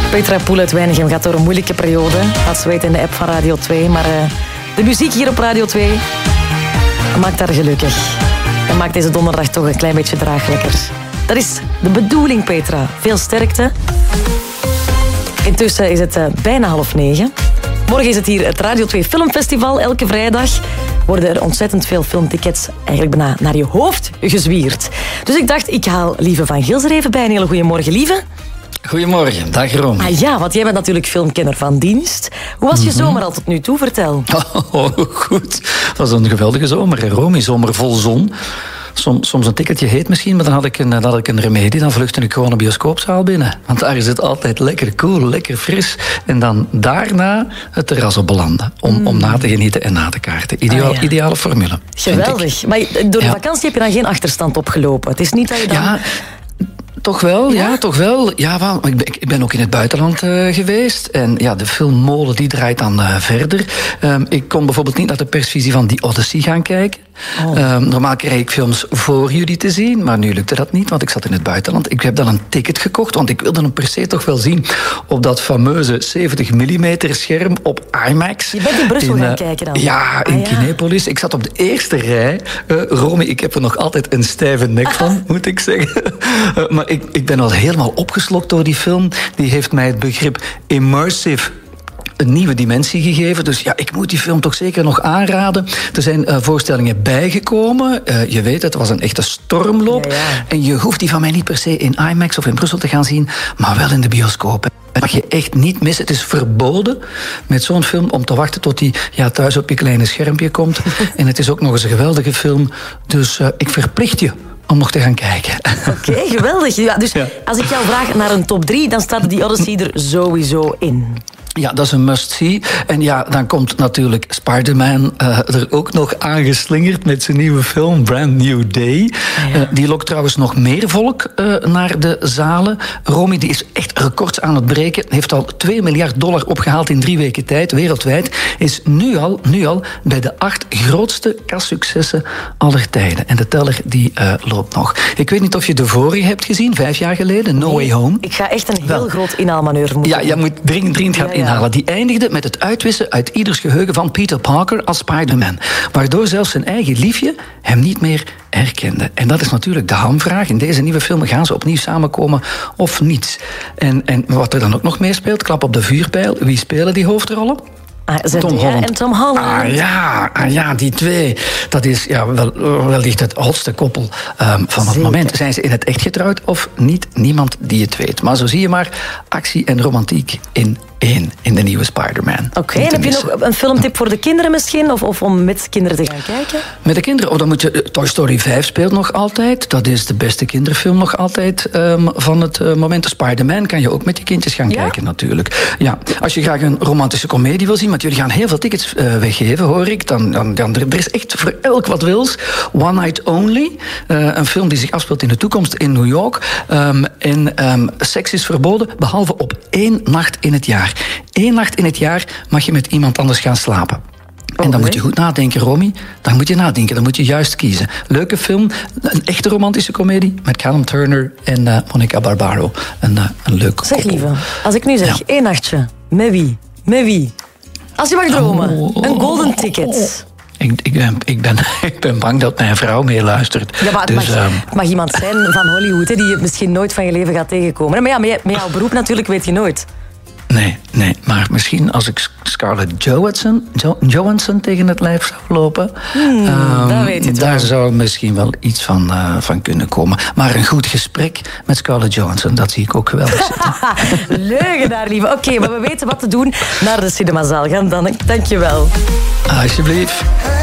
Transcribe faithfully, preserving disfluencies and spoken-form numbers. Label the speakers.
Speaker 1: Petra Poel uit Weinigem gaat door een moeilijke periode. Laat ze weten in de app van Radio twee. Maar uh, de muziek hier op Radio twee maakt haar gelukkig. En maakt deze donderdag toch een klein beetje draaglijker. Dat is de bedoeling, Petra. Veel sterkte. Intussen is het uh, bijna half negen. Morgen is het hier het Radio twee Filmfestival. Elke vrijdag worden er ontzettend veel filmtickets eigenlijk bijna naar je hoofd gezwierd. Dus ik dacht, ik haal Lieve van Gils er even bij. Een hele goede morgen, Lieve.
Speaker 2: Goedemorgen, dag Romy.
Speaker 1: Ah ja, want jij bent natuurlijk filmkenner van dienst. Hoe was je mm-hmm. zomer al tot nu toe? Vertel.
Speaker 2: Oh, goed. Het was een geweldige zomer. Romy, zomer vol zon. Som, soms een ticketje heet misschien, maar dan had ik een, dan had ik een remedie. Dan vluchtte ik gewoon een bioscoopzaal binnen. Want daar is het altijd lekker cool, lekker fris. En dan daarna het terras op belanden. Om, mm. om na te genieten en na te kaarten. Ideaal, ah, ja. Ideale formule.
Speaker 1: Geweldig. Maar door de ja. vakantie heb je dan geen achterstand opgelopen. Het is niet dat je dan...
Speaker 2: Ja. Toch wel, ja, ja toch wel. Ja, wel. Ik, ben, ik ben ook in het buitenland uh, geweest. En ja, de filmmolen die draait dan uh, verder. Um, ik kon bijvoorbeeld niet naar de persvisie van The Odyssey gaan kijken. Oh. Um, normaal kreeg ik films voor jullie te zien, maar nu lukte dat niet, want ik zat in het buitenland. Ik heb dan een ticket gekocht, want ik wilde hem per se toch wel zien op dat fameuze zeventig millimeter scherm op IMAX.
Speaker 1: Je bent in Brussel in, uh, gaan kijken dan?
Speaker 2: Ja, in ah, ja. Kinepolis. Ik zat op de eerste rij. Uh, Romy, ik heb er nog altijd een stijve nek van, moet ik zeggen. Uh, maar ik, ik ben al helemaal opgeslokt door die film. Die heeft mij het begrip immersive een nieuwe dimensie gegeven. Dus ja, ik moet die film toch zeker nog aanraden. Er zijn uh, voorstellingen bijgekomen. Uh, je weet, het was een echte stormloop. Ja, ja. En je hoeft die van mij niet per se in IMAX of in Brussel te gaan zien, maar wel in de bioscoop. Dat mag je echt niet missen. Het is verboden met zo'n film om te wachten tot die ja, thuis op je kleine schermpje komt. En het is ook nog eens een geweldige film. Dus uh, ik verplicht je om nog te gaan kijken.
Speaker 1: Oké, okay, geweldig. Ja, dus ja. als ik jou vraag naar een top drie, dan staat die Odyssey er sowieso in.
Speaker 2: Ja, dat is een must-see. En ja, dan komt natuurlijk Spider-Man uh, er ook nog aangeslingerd met zijn nieuwe film Brand New Day. Ja. Uh, die lokt trouwens nog meer volk uh, naar de zalen. Romy, die is echt records aan het breken. Heeft al twee miljard dollar opgehaald in drie weken tijd, wereldwijd. Is nu al, nu al bij de acht grootste kassuccessen aller tijden. En de teller die uh, loopt nog. Ik weet niet of je de vorige hebt gezien, vijf jaar geleden, No nee, Way Home.
Speaker 1: Ik ga echt een heel Wel. groot inhaalmanoeuvre moeten
Speaker 2: Ja, je moet dringend, dringend gaan ja, ja. inhalen. Die eindigde met het uitwissen uit ieders geheugen van Peter Parker als Spider-Man. Waardoor zelfs zijn eigen liefje hem niet meer herkende. En dat is natuurlijk de hamvraag. In deze nieuwe film gaan ze opnieuw samenkomen of niet. En, en wat er dan ook nog meespeelt, klap op de vuurpijl. Wie spelen die hoofdrollen?
Speaker 1: Ah, Tom Holland. En Tom Holland.
Speaker 2: Ah ja, ah, ja, die twee. Dat is ja, wel, wellicht het hotste koppel um, van het Zeker. moment. Zijn ze in het echt getrouwd of niet? Niemand die het weet. Maar zo zie je maar actie en romantiek in één in de nieuwe Spider-Man.
Speaker 1: Oké, okay, en heb je nog een filmtip voor de kinderen misschien? Of, of om met kinderen te gaan kijken?
Speaker 2: Met de kinderen? Oh, dan moet je... Toy Story vijf speelt nog altijd. Dat is de beste kinderfilm nog altijd um, van het uh, moment. Spider-Man kan je ook met je kindjes gaan ja? kijken natuurlijk. Ja, als je graag een romantische komedie wil zien, want jullie gaan heel veel tickets uh, weggeven, hoor ik. Dan, dan, dan, er is echt voor elk wat wils. One Night Only. Uh, een film die zich afspeelt in de toekomst in New York. Um, en um, seks is verboden, behalve op één nacht in het jaar. Eén nacht in het jaar mag je met iemand anders gaan slapen. Oh, en dan nee. moet je goed nadenken, Romy. Dan moet je nadenken, dan moet je juist kiezen. Leuke film, een echte romantische komedie met Callum Turner en uh, Monica Barbaro. Een, uh, een leuk koppel.
Speaker 1: Zeg lieve, als ik nu zeg, ja. één nachtje, met wie? Met wie? Als je mag dromen, oh, oh, een golden ticket. Oh, oh.
Speaker 2: Ik, ik, ben, ik, ben, ik ben bang dat mijn vrouw meeluistert.
Speaker 1: Ja, maar het, dus, mag, um... het mag iemand zijn van Hollywood hè, die je misschien nooit van je leven gaat tegenkomen. Maar ja, met, met jouw beroep natuurlijk weet je nooit.
Speaker 2: Nee, nee, maar misschien als ik Scarlett Johansson, jo- Johansson tegen het lijf zou lopen...
Speaker 1: Hmm, um, dat weet je
Speaker 2: daar
Speaker 1: wel.
Speaker 2: zou misschien wel iets van, uh, van kunnen komen. Maar een goed gesprek met Scarlett Johansson, dat zie ik ook geweldig zitten.
Speaker 1: Leugenaar, lieve. Oké, okay, maar we weten wat te doen. Naar de cinemazaal gaan dan. Dank je wel.
Speaker 2: Alsjeblieft.